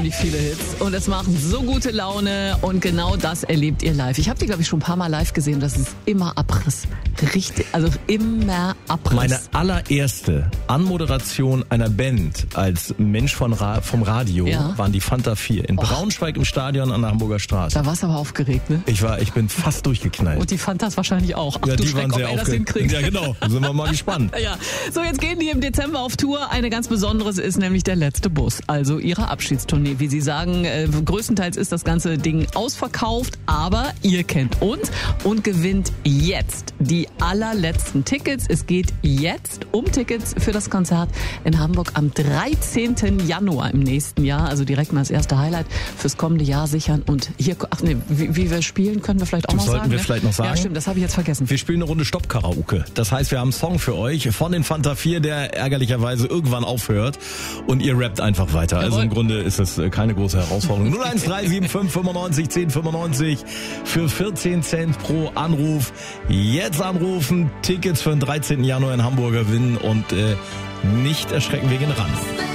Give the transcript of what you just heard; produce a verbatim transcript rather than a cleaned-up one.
unheimlich viele Hits und es macht so gute Laune und genau das erlebt ihr live. Ich habe die, glaube ich, schon ein paar Mal live gesehen. Das ist immer Abriss. Richtig, also immer Abriss. Meine allererste Anmoderation einer Band als Mensch von Ra- vom Radio ja. waren die Fanta vier in Och. Braunschweig im Stadion an der Hamburger Straße. Da warst du aber aufgeregt, ne? Ich war, ich bin fast durchgeknallt. Und die Fantas wahrscheinlich auch. Ach, ja, du die Schreck, waren ob sehr er das aufgeregt. hinkriegt. Ja, genau. Sind wir mal gespannt. Ja. So, jetzt gehen die im Dezember auf Tour. Eine ganz besonderes ist nämlich der letzte Bus, also ihre Abschiedstournee. Wie sie sagen, äh, größtenteils ist das ganze Ding ausverkauft, aber ihr kennt uns und gewinnt jetzt die allerletzten Tickets. Es geht jetzt um Tickets für das Konzert in Hamburg am dreizehnten Januar im nächsten Jahr. Also direkt mal das erste Highlight fürs kommende Jahr sichern. Und hier, ach nee, wie, wie wir spielen, können wir vielleicht auch das noch sollten sagen. wir ne? vielleicht noch sagen. Ja, stimmt, das habe ich jetzt vergessen. Wir spielen eine Runde Stopp-Karaoke. Das heißt, wir haben einen Song für euch von den Fanta vier, der ärgerlicherweise irgendwann aufhört und ihr rappt einfach weiter. Jawohl. Also im Grunde ist das keine große Herausforderung. null eins drei sieben fünf fünfundneunzig zehn fünfundneunzig für vierzehn Cent pro Anruf. Jetzt anrufen, Tickets für den dreizehnten Januar in Hamburg gewinnen und äh, nicht erschrecken, wir gehen ran.